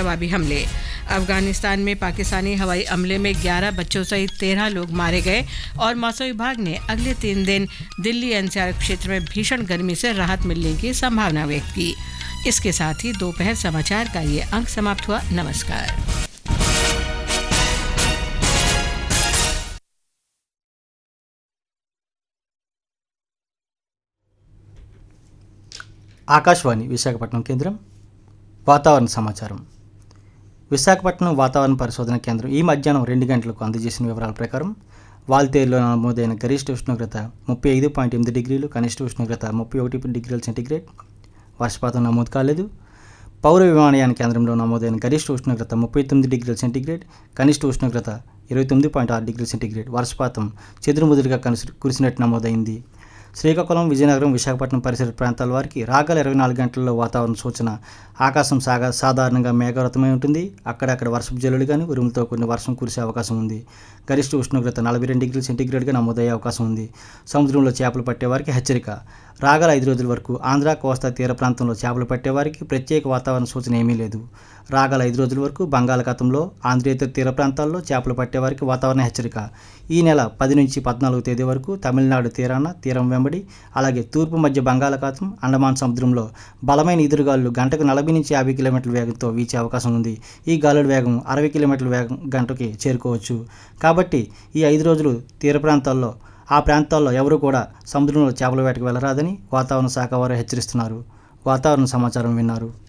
जवाबी हमले। अफगानिस्तान में पाकिस्तानी हवाई हमले में 11 बच्चों सहित 13 लोग मारे गए और मौसम विभाग ने अगले 3 दिन दिल्ली एनसीआर क्षेत्र में भीषण गर्मी से राहत मिलने की संभावना व्यक्त की। इसके साथ ही दोपहर समाचार का ये अंक समाप्त हुआ। नमस्कार। ఆకాశవాణి విశాఖపట్నం కేంద్రం వాతావరణ సమాచారం. విశాఖపట్నం వాతావరణ పరిశోధన కేంద్రం ఈ మధ్యాహ్నం 2 గంటలకు అందజేసిన వివరాల ప్రకారం వాల్తేరులో నమోదైన గరిష్ట ఉష్ణోగ్రత 35.8 డిగ్రీలు, కనిష్ట ఉష్ణోగ్రత 31 డిగ్రీల సెంటీగ్రేడ్. వర్షపాతం నమోదు కాలేదు. పౌర విమానయాన కేంద్రంలో నమోదైన గరిష్ట ఉష్ణోగ్రత 39 డిగ్రీల సెంటీగ్రేడ్, కనిష్ట ఉష్ణోగ్రత 29.6 డిగ్రీల సెంటీగ్రేడ్. వర్షపాతం చెదురుముదురుగా కురిసినట్టు నమోదైంది. శ్రీకాకుళం, విజయనగరం, విశాఖపట్నం పరిసర ప్రాంతాల వారికి రాగల 24 గంటల్లో వాతావరణ సూచన. ఆకాశం సాధారణంగా మేఘావృతమై ఉంటుంది. అక్కడక్కడ వర్షపు జల్లులు కానీ ఉరుములతో కూడిన వర్షం కురిసే అవకాశం ఉంది. గరిష్ట ఉష్ణోగ్రత 42 డిగ్రీల సెంటీగ్రేడ్గా నమోదయ్యే అవకాశం ఉంది. సముద్రంలో చేపలు పట్టేవారికి హెచ్చరిక. రాగల 5 రోజుల వరకు ఆంధ్ర కోస్తా తీర ప్రాంతంలో చేపలు పట్టేవారికి ప్రత్యేక వాతావరణ సూచన ఏమీ లేదు. రాగల 5 రోజుల వరకు బంగాళాఖాతంలో ఆంధ్రేతర తీర ప్రాంతాల్లో చేపలు పట్టేవారికి వాతావరణ హెచ్చరిక. ఈ నెల 10 నుంచి 14 తేదీ వరకు తమిళనాడు తీరం వెంబడి, అలాగే తూర్పు మధ్య బంగాళాఖాతం, అండమాన్ సముద్రంలో బలమైన ఈదురుగాలులు గంటకు 40 నుంచి 50 కిలోమీటర్ల వేగంతో వీచే అవకాశం ఉంది. ఈ గాలుల వేగం 60 కిలోమీటర్ల గంటకి చేరుకోవచ్చు. కాబట్టి ఈ 5 రోజులు ఆ ప్రాంతాల్లో ఎవరూ కూడా సముద్రంలో చేపల వేటకు వెళ్ళరాదని వాతావరణ శాఖ వారు హెచ్చరిస్తున్నారు. వాతావరణ సమాచారం విన్నారు.